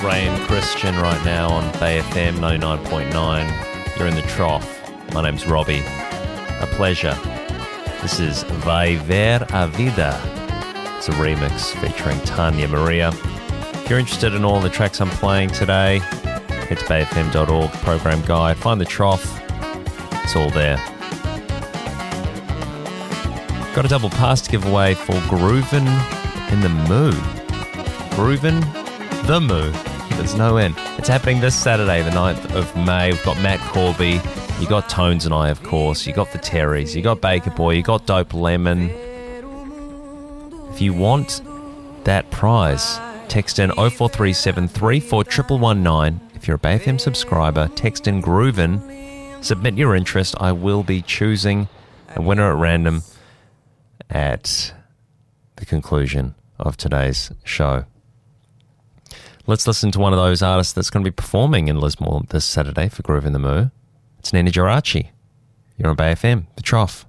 Ray and Christian right now on Bay FM 99.9. You're in the trough. My name's Robbie. A pleasure. This is Vai Ver a Vida. It's a remix featuring Tanya Maria. If you're interested in all the tracks I'm playing today, head to bayfm.org, program guide, find the trough. It's all there. Got a double pass to give away for Groovin' in the Moo. Groovin' the Moo. There's no end. It's happening this Saturday, the 9th of May. We've got Matt Corby. You got Tones and I, of course. You got the Terrys. You got Baker Boy. You got Dope Lemon. If you want that prize, text in 0437 44119. If you're a Bay FM subscriber, text in Groovin'. Submit your interest. I will be choosing a winner at random at the conclusion of today's show. Let's listen to one of those artists that's going to be performing in Lismore this Saturday for Groove in the Moo. It's Nina Geraci. You're on Bay FM, The Trough.